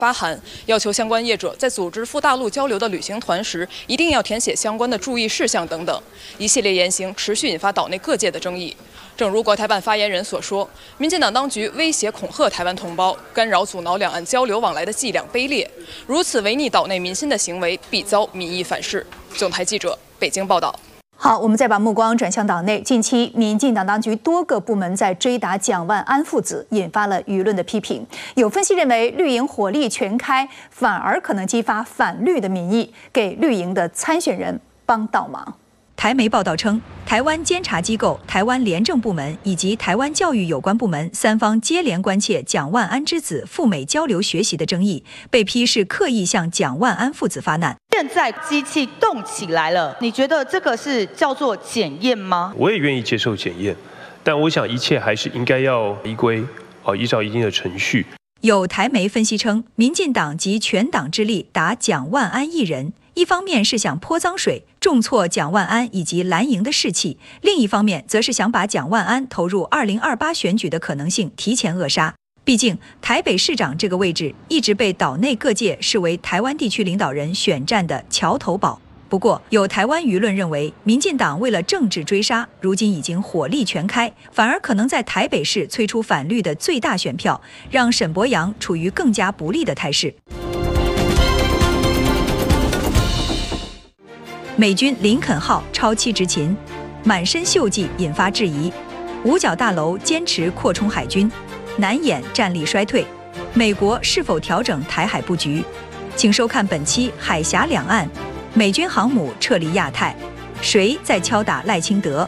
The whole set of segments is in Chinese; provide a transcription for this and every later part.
发函要求相关业者在组织赴大陆交流的旅行团时，一定要填写相关的注意事项等等，一系列言行持续引发岛内各界的争议。正如国台办发言人所说，民进党当局威胁恐吓台湾同胞，干扰阻挠两岸交流往来的伎俩卑劣，如此违逆岛内民心的行为必遭民意反噬。总台记者北京报道。 好，我们再把目光转向岛内。近期，民进党当局多个部门在追打蒋万安父子，引发了舆论的批评。有分析认为，绿营火力全开，反而可能激发反绿的民意，给绿营的参选人帮倒忙。 台媒报道称，台湾监察机构、台湾廉政部门以及台湾教育有关部门三方接连关切蒋万安之子赴美交流学习的争议，被批是刻意向蒋万安父子发难。 现在机器动起来了，你觉得这个是叫做检验吗？ 我也愿意接受检验，但我想一切还是应该要依照一定的程序。 有台媒分析称，民进党集全党之力打蒋万安一人，一方面是想泼脏水，重挫蒋万安以及蓝营的士气；另一方面，则是想把蒋万安投入2028选举的可能性提前扼杀。毕竟，台北市长这个位置一直被岛内各界视为台湾地区领导人选战的桥头堡。不过，有台湾舆论认为，民进党为了政治追杀，如今已经火力全开，反而可能在台北市催出反绿的最大选票，让沈伯洋处于更加不利的态势。美军林肯号超期执勤，满身锈迹引发质疑；五角大楼坚持扩充海军，难掩战力衰退。美国是否调整台海布局？请收看本期《海峡两岸》。美军航母撤离亚太，谁在敲打赖清德？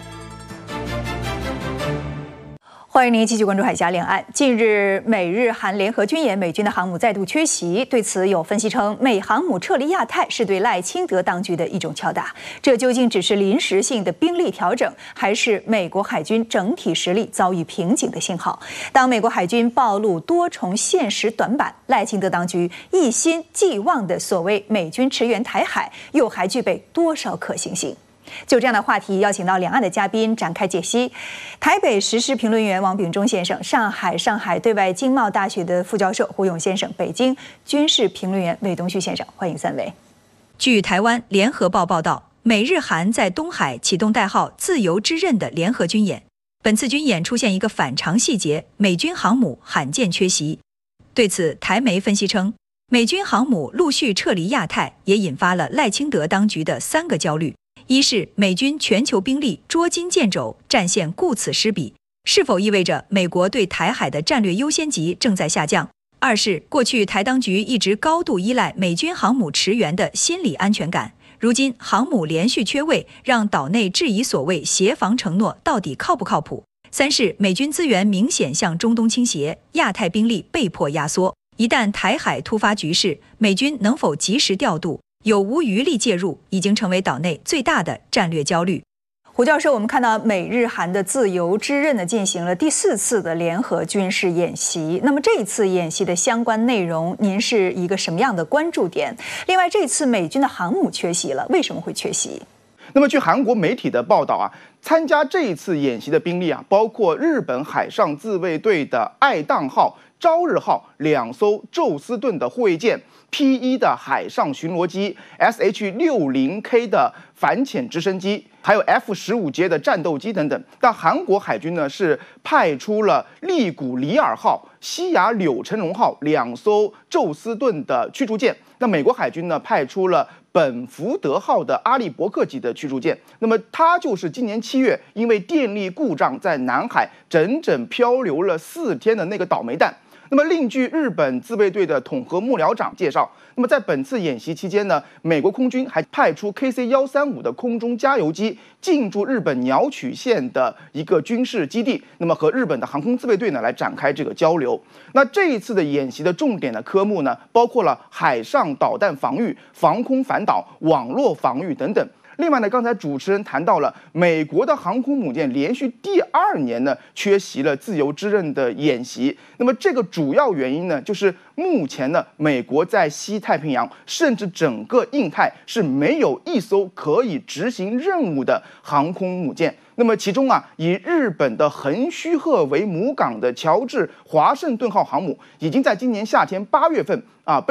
欢迎您继续关注海峡两岸。近日，美日韩联合军演，美军的航母再度缺席。对此，有分析称，美航母撤离亚太是对赖清德当局的一种敲打。这究竟只是临时性的兵力调整，还是美国海军整体实力遭遇瓶颈的信号？当美国海军暴露多重现实短板，赖清德当局一心寄望的所谓美军驰援台海，又还具备多少可行性？就这样的话题，邀请到两岸的嘉宾展开解析。台北时事评论员王炳忠先生，上海对外经贸大学的副教授胡勇先生，北京军事评论员魏东旭先生，欢迎三位。 据台湾联合报报道，美日韩在东海启动代号“自由之刃”的联合军演。本次军演出现一个反常细节，美军航母罕见缺席。对此，台媒分析称，美军航母陆续撤离亚太，也引发了赖清德当局的3个焦虑。一是美军全球兵力捉襟见肘，战线顾此失彼，是否意味着美国对台海的战略优先级正在下降？二是过去台当局一直高度依赖美军航母驰援的心理安全感，如今航母连续缺位，让岛内质疑所谓协防承诺到底靠不靠谱？三是美军资源明显向中东倾斜，亚太兵力被迫压缩，一旦台海突发局势，美军能否及时调度？有无余力介入，已经成为岛内最大的战略焦虑。 胡教授，我们看到美日韩的自由之刃呢进行了第4次的联合军事演习。那么这一次演习的相关内容，您是一个什么样的关注点？另外，这次美军的航母缺席了，为什么会缺席？ 那么据韩国媒体的报道啊，参加这一次演习的兵力啊，包括日本海上自卫队的爱宕号、朝日号2艘宙斯盾的护卫舰。P1的海上巡逻机 ，SH-60K 的反潜直升机，还有 F-15 的战斗机等等。但韩国海军呢是派出了利古里尔号、西雅柳成龙号2艘宙斯盾的驱逐舰。那美国海军呢派出了本福德号的阿利伯克级的驱逐舰。那么它就是今年7月因为电力故障在南海整整漂流了4天的那个倒霉蛋。那么，另据日本自卫队的统合幕僚长介绍，那么在本次演习期间呢，美国空军还派出 KC-135的空中加油机进驻日本鸟取县的一个军事基地，那么和日本的航空自卫队呢来展开这个交流。那这一次的演习的重点的科目呢，包括了海上导弹防御、防空反导、网络防御等等。另外呢，刚才主持人谈到了美国的航空母舰连续第2年呢缺席了自由之刃的演习。那么这个主要原因呢，就是目前呢，美国在西太平洋甚至整个印太是没有一艘可以执行任务的航空母舰。那么其中啊，以日本的横须贺为母港的乔治华盛顿号航母，已经在今年夏天8月份啊